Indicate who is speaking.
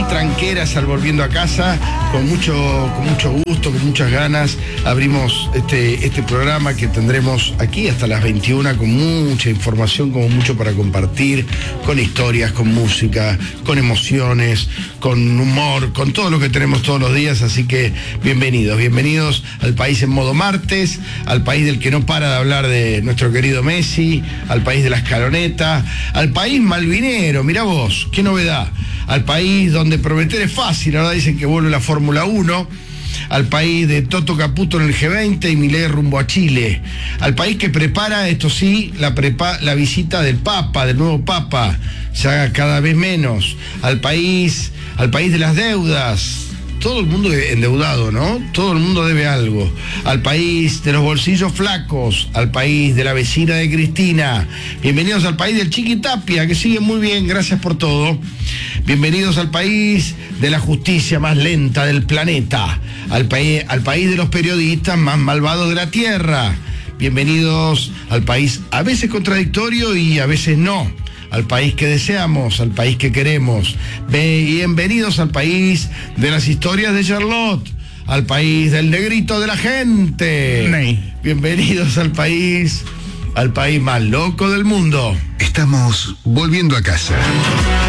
Speaker 1: tranqueras al Volviendo a Casa, con mucho gusto, con muchas ganas. Abrimos este programa que tendremos aquí hasta las 21 con mucha información, con mucho para compartir, con historias, con música, con emociones, con humor, con todo lo que tenemos todos los días. Así que bienvenidos al país en modo martes, al país del que no para de hablar de nuestro querido Messi, al país de la escaloneta, al país malvinero, mirá vos, qué novedad, al país donde prometer es fácil, ahora dicen que vuelve la Fórmula 1, al país de Toto Caputo en el G20 y Milei rumbo a Chile, al país que prepara, esto sí, la visita del Papa, del nuevo Papa, ya cada vez menos, al país de las deudas. Todo el mundo endeudado, ¿no? Todo el mundo debe algo. Al país de los bolsillos flacos, al país de la vecina de Cristina. Bienvenidos al país del Chiqui Tapia, que sigue muy bien, gracias por todo. Bienvenidos al país de la justicia más lenta del planeta, al país de los periodistas más malvados de la tierra. Bienvenidos al país a veces contradictorio y a veces no. Al país que deseamos, al país que queremos. Bienvenidos al país de las historias de Charlotte, al país del negrito de la gente.
Speaker 2: Nee.
Speaker 1: Bienvenidos al país más loco del mundo.
Speaker 3: Estamos volviendo a casa.